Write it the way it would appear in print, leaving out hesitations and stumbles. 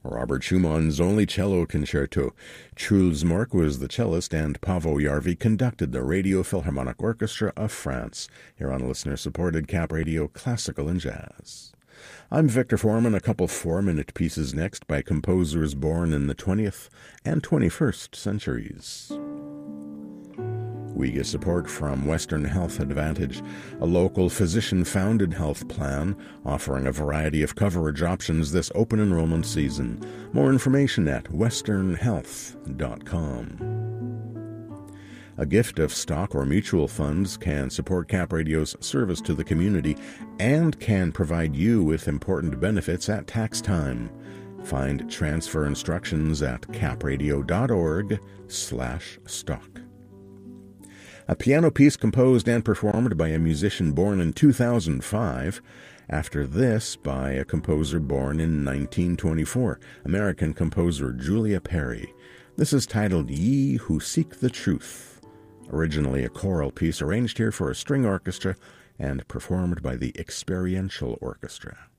Robert Schumann's only cello concerto. Truls Mork was the cellist, and Paavo Järvi conducted the Radio Philharmonic Orchestra of France, here on listener-supported Cap Radio Classical and Jazz. I'm Victor Foreman. A couple 4-minute pieces next by composers born in the 20th and 21st centuries. We get support from Western Health Advantage, a local physician-founded health plan offering a variety of coverage options this open enrollment season. More information at westernhealth.com. A gift of stock or mutual funds can support Cap Radio's service to the community and can provide you with important benefits at tax time. Find transfer instructions at capradio.org/stock. A piano piece composed and performed by a musician born in 2005. After this, by a composer born in 1924, American composer Julia Perry. This is titled Ye Who Seek the Truth. Originally a choral piece arranged here for a string orchestra and performed by the Experiential Orchestra.